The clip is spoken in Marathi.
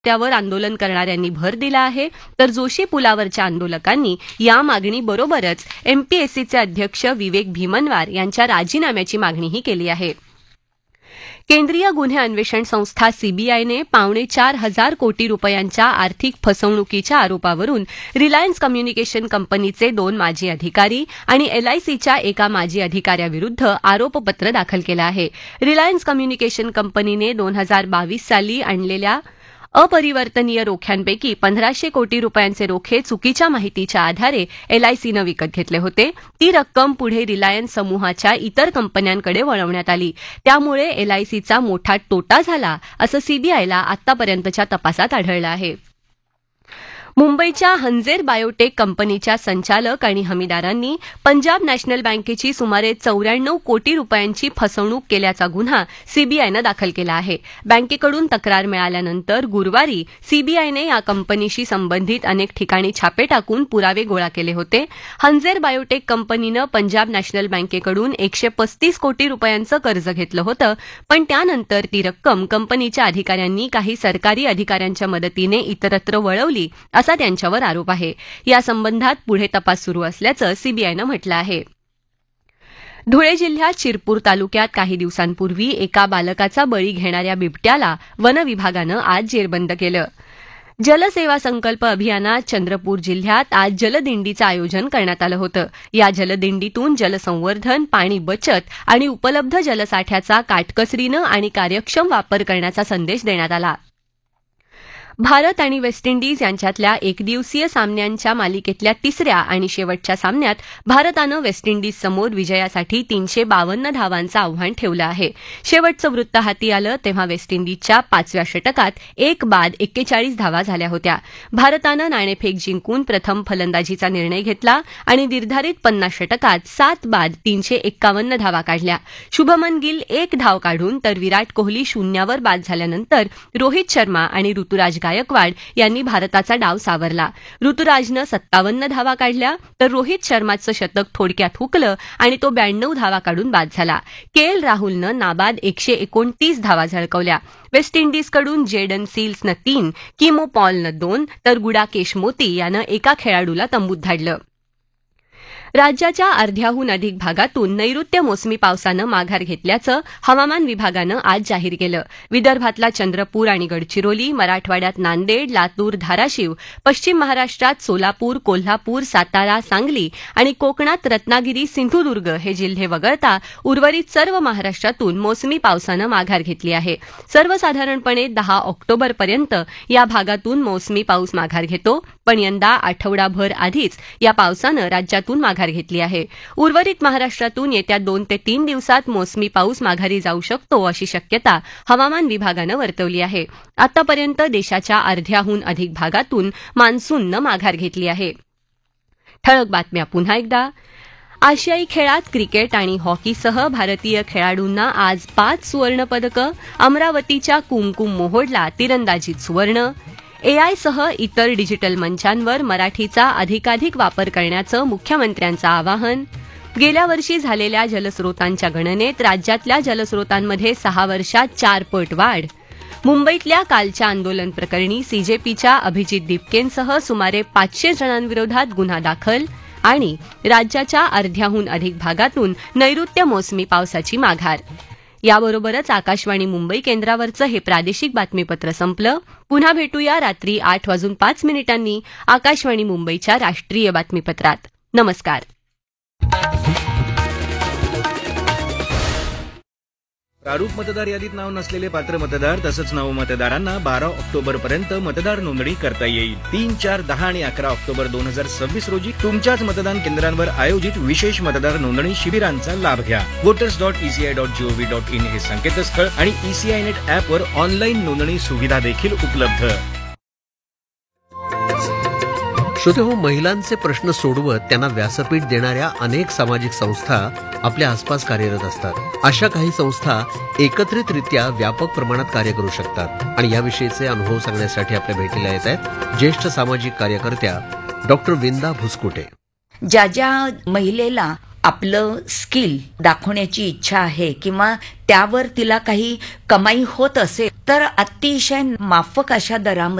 रस्त्यावर आंदोलन करणाऱ्यांनी भर दिला आहे, तर जोशी पुलावरच्या आंदोलकांनी या मागणीबरोबरच एमपीएससीचे अध्यक्ष विवेक भीमनवार यांच्या राजीनाम्याची मागणीही केली आहे. केंद्रीय गुन्हे अन्वेषण संस्था सीबीआयने 4.25 कोटी रुपयांच्या आर्थिक फसवणुकीच्या आरोपावरून रिलायन्स कम्युनिकेशन कंपनीचे 2 माजी अधिकारी आणि एलआयसीच्या एका माजी अधिकाऱ्याविरुद्ध आरोपपत्र दाखल केलं आहे. रिलायन्स कम्युनिकेशन कंपनीने 2022 साली आणलेल्या अपरिवर्तनीय रोख्यांपैकी 1500 कोटी रुपयांचे रोखे चुकीच्या माहितीच्या आधारे एलआयसीनं विकत घेतले होते. ती रक्कम पुढे रिलायन्स समूहाच्या इतर कंपन्यांकडे वळवण्यात आली. त्यामुळे एलआयसीचा मोठा तोटा झाला, असं सीबीआयला आतापर्यंतच्या तपासात आढळलं आहे. मुंबईच्या हंझेर बायोटेक कंपनीच्या संचालक आणि हमीदारांनी पंजाब नॅशनल बँकेची सुमारे 94 कोटी रुपयांची फसवणूक केल्याचा गुन्हा सीबीआयनं दाखल केला आहे. बँकेकडून तक्रार मिळाल्यानंतर गुरुवारी सीबीआयने या कंपनीशी संबंधित अनेक ठिकाणी छापे टाकून पुरावे गोळा केले होते. हंझेर बायोटेक कंपनीनं पंजाब नॅशनल बँकेकडून 135 कोटी रुपयांचं कर्ज घेतलं होतं, पण त्यानंतर ती रक्कम कंपनीच्या अधिकाऱ्यांनी काही सरकारी अधिकाऱ्यांच्या मदतीने इतरत्र वळवली, असा त्यांच्यावर आरोप आहे. या संबंधात पुढे तपास सुरू असल्याचं सीबीआयनं म्हटलं आहे. धुळे जिल्ह्यात शिरपूर तालुक्यात काही दिवसांपूर्वी एका बालकाचा बळी घेणाऱ्या बिबट्याला वन विभागानं आज जेरबंद केलं. जलसेवा संकल्प अभियानात चंद्रपूर जिल्ह्यात आज जलदिंडीचं आयोजन करण्यात आलं होतं. या जलदिंडीतून जलसंवर्धन, पाणी बचत आणि उपलब्ध जलसाठ्याचा काटकसरीनं आणि कार्यक्षम वापर करण्याचा संदेश देण्यात आला. भारत आणि वेस्ट इंडिज यांच्यातल्या एकदिवसीय सामन्यांच्या मालिकेतल्या तिसऱ्या आणि शेवटच्या सामन्यात भारतानं वेस्ट इंडिजसमोर विजयासाठी 352 धावांचं आव्हान ठेवलं आहे. शेवटचं वृत्त हाती आलं तेव्हा वेस्ट इंडिजच्या 5व्या षटकात 1 बाद 41 धावा झाल्या होत्या. भारतानं नाणेफेक जिंकून प्रथम फलंदाजीचा निर्णय घेतला आणि निर्धारित 50 षटकात 7 बाद 351 धावा काढल्या. शुभमन गिल 1 धाव काढून तर विराट कोहली 0वर बाद झाल्यानंतर रोहित शर्मा आणि ऋतुराज गायकवाड यांनी भारताचा डाव सावरला. ऋतुराजनं 57 धावा काढल्या तर रोहित शर्माचं शतक थोडक्यात हुकलं आणि तो 92 धावा काढून बाद झाला. केएल राहुलनं नाबाद 129 धावा झळकवल्या. वेस्ट इंडिजकडून जेडन सील्सनं 3, किमो पॉलनं 2 तर गुडाकेश मोती यानं एका खेळाडूला तंबूत धाडलं. राज्याच्या अर्ध्याहून अधिक भागातून नैऋत्य मोसमी पावसानं माघार घेतल्याचं हवामान विभागानं आज जाहीर केलं. विदर्भातला चंद्रपूर आणि गडचिरोली, मराठवाड्यात नांदेड, लातूर, धाराशिव, पश्चिम महाराष्ट्रात सोलापूर, कोल्हापूर, सातारा, सांगली आणि कोकणात रत्नागिरी, सिंधुदुर्ग हे जिल्हे वगळता उर्वरित सर्व महाराष्ट्रातून मोसमी पावसानं माघार घेतली आहे. सर्वसाधारणपणे 10 ऑक्टोबरपर्यंत या भागातून मोसमी पाऊस माघार घेतो, पण यंदा आठवडाभर आधीच या पावसानं राज्यातून माघार घेतली आहे. उर्वरित महाराष्ट्रातून येत्या 2 ते 3 दिवसात मोसमी पाऊस माघारी जाऊ शकतो अशी शक्यता हवामान विभागानं वर्तवली आहे. आतापर्यंत देशाच्या अर्ध्याहून अधिक भागातून मान्सूननं माघार घेतली आहे. ठळक बातम्या पुन्हा एकदा. आशियाई खेळात क्रिकेट आणि हॉकीसह भारतीय खेळाडूंना आज 5 सुवर्णपदकं. अमरावतीच्या कुमकुम मोहोडला तिरंदाजीत सुवर्ण. एआय सह इतर डिजिटल मंचांवर मराठीचा अधिकाधिक वापर करण्याचं मुख्यमंत्र्यांचं आवाहन. गेल्या वर्षी झालेल्या जलस्रोतांच्या गणनेत राज्यातल्या जलस्रोतांमध्ये 6 वर्षात 4 पट वाढ. मुंबईतल्या कालच्या आंदोलन प्रकरणी सीजेपीच्या अभिजित दिपकेंसह सुमारे 500 जणांविरोधात गुन्हा दाखल. आणि राज्याच्या अर्ध्याहून अधिक भागातून नैऋत्य मोसमी पावसाची माघार. याबरोबरच आकाशवाणी मुंबई केंद्रावरचं हे प्रादेशिक बातमीपत्र संपलं. पुन्हा भेटूया रात्री 8:05 आकाशवाणी मुंबईच्या राष्ट्रीय बातमीपत्रात. नमस्कार. प्रारूप मतदार यादीत नाव नसलेले पात्र मतदार तसंच नवमतदारांना 12 ऑक्टोबरपर्यंत मतदार नोंदणी करता येईल. 3, 4, 10 आणि 11 ऑक्टोबर 2026 रोजी तुमच्याच मतदान केंद्रांवर आयोजित विशेष मतदार नोंदणी शिबिरांचा लाभ घ्या. voters.eci.gov.in हे संकेतस्थळ आणि ECI नेट ॲपवर ऑनलाईन नोंदणी सुविधा देखील उपलब्ध. श्रोतेहो, महिलांचे प्रश्न सोडवत त्यांना व्यासपीठ देणाऱ्या अनेक सामाजिक संस्था आपल्या आसपास कार्यरत असतात. अशा काही संस्था एकत्रितरित्या व्यापक प्रमाणात कार्य करू शकतात आणि याविषयीचे अनुभव सांगण्यासाठी आपल्या भेटीला येत आहेत ज्येष्ठ सामाजिक कार्यकर्त्या डॉक्टर विंदा भुसकुटे. ज्या ज्या महिलेला आपलं स्किल दाखवण्याची इच्छा आहे किंवा त्यावर तिला काही कमाई होत असेल तर अतिशय माफक अशा दरामध्ये